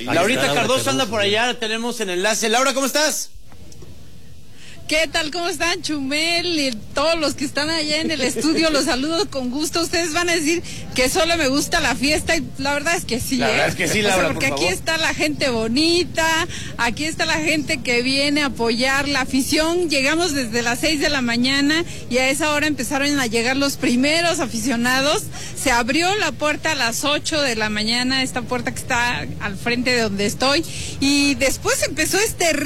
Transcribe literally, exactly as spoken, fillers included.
Laurita Cardoso anda por allá, la tenemos en enlace. Laura, ¿cómo estás? ¿Qué tal? ¿Cómo están, Chumel? Y todos los que están allá en el estudio, los saludo con gusto. Ustedes van a decir que solo me gusta la fiesta y la verdad es que sí. La ¿eh? verdad es que sí, Laura, o sea, porque por aquí favor. está la gente bonita, aquí está la gente que viene a apoyar la afición. Llegamos desde las seis de la mañana y a esa hora empezaron a llegar los primeros aficionados. Se abrió la puerta a las ocho de la mañana, esta puerta que está al frente de donde estoy, y después empezó este